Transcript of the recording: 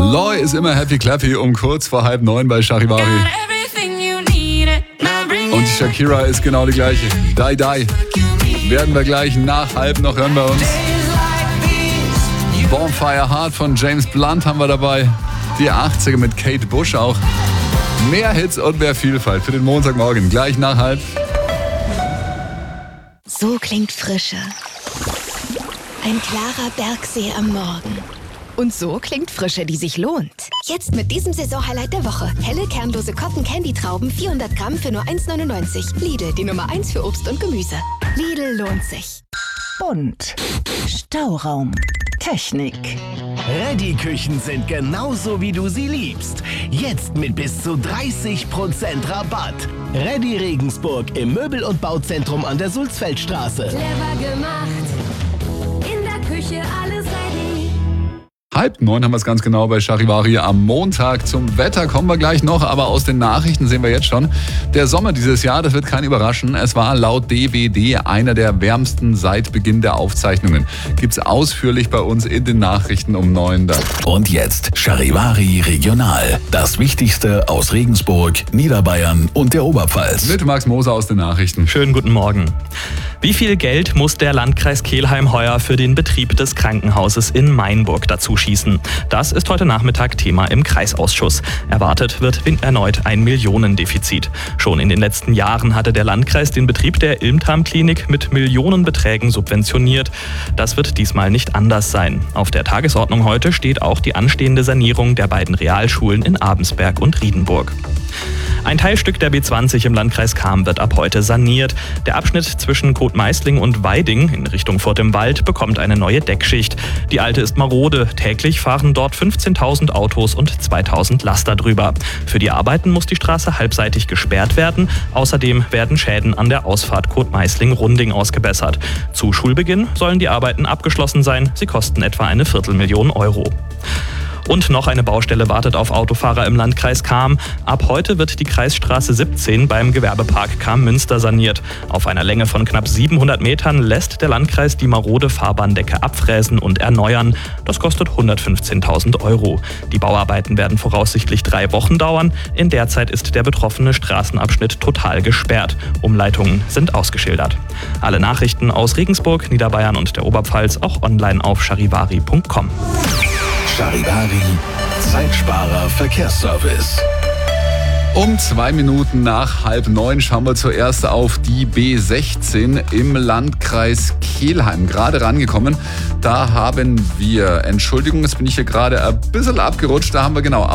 Loy ist immer happy clappy um kurz vor 8:30 bei Charivari. Und die Shakira ist genau die gleiche. Die Die. Werden wir gleich nach 8:30 noch hören bei uns. Bonfire Heart von James Blunt haben wir dabei. Die 80er mit Kate Bush auch. Mehr Hits und mehr Vielfalt für den Montagmorgen. Gleich nach 8:30. So klingt Frische. Ein klarer Bergsee am Morgen. Und so klingt Frische, die sich lohnt. Jetzt mit diesem Saisonhighlight der Woche. Helle, kernlose Cotton-Candy-Trauben, 400 Gramm für nur 1,99. Lidl, die Nummer 1 für Obst und Gemüse. Lidl lohnt sich. Bunt. Stauraum. Technik. Reddy-Küchen sind genauso, wie du sie liebst. Jetzt mit bis zu 30% Rabatt. Reddy Regensburg im Möbel- und Bauzentrum an der Sulzfeldstraße. Clever gemacht. In der Küche alles ready. 8:30 haben wir es ganz genau bei Charivari am Montag. Zum Wetter kommen wir gleich noch, aber aus den Nachrichten sehen wir jetzt schon. Der Sommer dieses Jahr, das wird kein Überraschen. Es war laut DWD einer der wärmsten seit Beginn der Aufzeichnungen. Gibt's ausführlich bei uns in den Nachrichten um 9 dann. Und jetzt Charivari Regional. Das Wichtigste aus Regensburg, Niederbayern und der Oberpfalz. Mit Max Moser aus den Nachrichten. Schönen guten Morgen. Wie viel Geld muss der Landkreis Kelheim heuer für den Betrieb des Krankenhauses in Mainburg dazu schießen? Das ist heute Nachmittag Thema im Kreisausschuss. Erwartet wird erneut ein Millionendefizit. Schon in den letzten Jahren hatte der Landkreis den Betrieb der Ilmtam-Klinik mit Millionenbeträgen subventioniert. Das wird diesmal nicht anders sein. Auf der Tagesordnung heute steht auch die anstehende Sanierung der beiden Realschulen in Abensberg und Riedenburg. Ein Teilstück der B20 im Landkreis Cham wird ab heute saniert. Der Abschnitt zwischen Kotmeisling und Weiding in Richtung Furt im Wald bekommt eine neue Deckschicht. Die alte ist marode. Täglich fahren dort 15.000 Autos und 2.000 Laster drüber. Für die Arbeiten muss die Straße halbseitig gesperrt werden. Außerdem werden Schäden an der Ausfahrt Kotmeisling-Runding ausgebessert. Zu Schulbeginn sollen die Arbeiten abgeschlossen sein. Sie kosten etwa 250.000 Euro. Und noch eine Baustelle wartet auf Autofahrer im Landkreis Cham. Ab heute wird die Kreisstraße 17 beim Gewerbepark Cham-Münster saniert. Auf einer Länge von knapp 700 Metern lässt der Landkreis die marode Fahrbahndecke abfräsen und erneuern. Das kostet 115.000 Euro. Die Bauarbeiten werden voraussichtlich 3 Wochen dauern. In der Zeit ist der betroffene Straßenabschnitt total gesperrt. Umleitungen sind ausgeschildert. Alle Nachrichten aus Regensburg, Niederbayern und der Oberpfalz auch online auf charivari.com. Charivari, Zeitsparer Verkehrsservice. Um 2 Minuten nach 8:30 schauen wir zuerst auf die B16 im Landkreis Kelheim. Gerade rangekommen, da haben wir, Entschuldigung, jetzt bin ich hier gerade ein bisschen abgerutscht, da haben wir genau